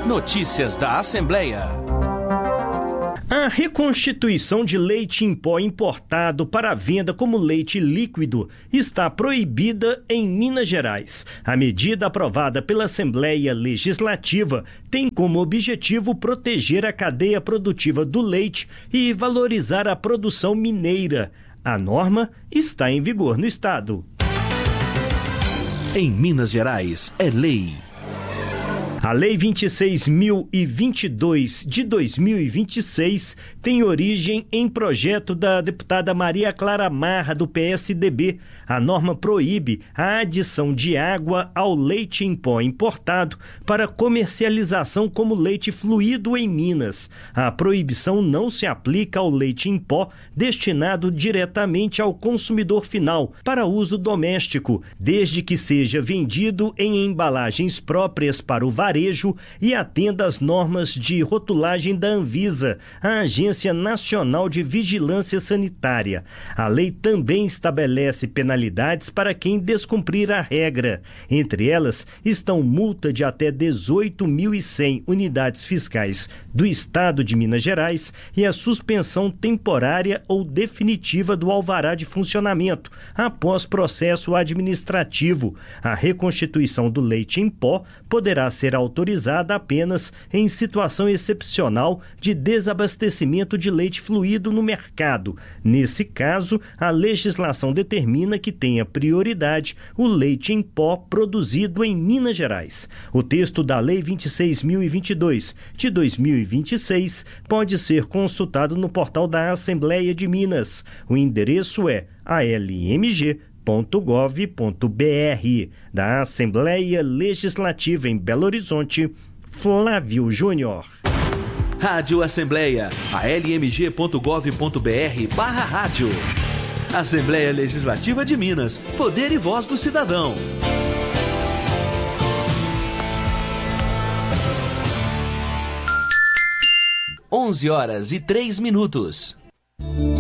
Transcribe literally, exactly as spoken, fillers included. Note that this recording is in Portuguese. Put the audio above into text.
Notícias da Assembleia. A reconstituição de leite em pó importado para venda como leite líquido está proibida em Minas Gerais. A medida aprovada pela Assembleia Legislativa tem como objetivo proteger a cadeia produtiva do leite e valorizar a produção mineira. A norma está em vigor no estado. Em Minas Gerais, é lei. A Lei vinte e seis mil e vinte e dois de dois mil e vinte e seis tem origem em projeto da deputada Maria Clara Marra, do P S D B. A norma proíbe a adição de água ao leite em pó importado para comercialização como leite fluido em Minas. A proibição não se aplica ao leite em pó destinado diretamente ao consumidor final para uso doméstico, desde que seja vendido em embalagens próprias para o varejo e atenda às normas de rotulagem da Anvisa, a Agência Nacional de Vigilância Sanitária. A lei também estabelece penalidades para quem descumprir a regra. Entre elas estão multa de até dezoito mil e cem unidades fiscais do Estado de Minas Gerais e a suspensão temporária ou definitiva do alvará de funcionamento após processo administrativo. A reconstituição do leite em pó poderá ser autorizada apenas em situação excepcional de desabastecimento de leite fluido no mercado. Nesse caso, a legislação determina que tenha prioridade o leite em pó produzido em Minas Gerais. O texto da Lei vinte e seis mil e vinte e dois de dois mil e vinte e seis pode ser consultado no portal da Assembleia de Minas. O endereço é a l m g ponto gov ponto b r. Da Assembleia Legislativa em Belo Horizonte, Flávio Júnior. Rádio Assembleia, a l m g ponto gov ponto b r barra rádio. Assembleia Legislativa de Minas, poder e voz do cidadão. onze horas e três minutos.